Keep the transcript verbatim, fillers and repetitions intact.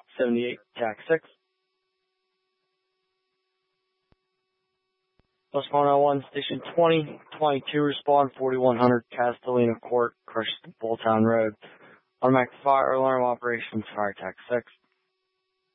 seventy-eight, Tac six. Plus one oh one, Station twenty, twenty-two, respond, forty-one hundred, Castellina Court, Crush Bulltown Road. Automatic fire alarm operations, fire Tac six.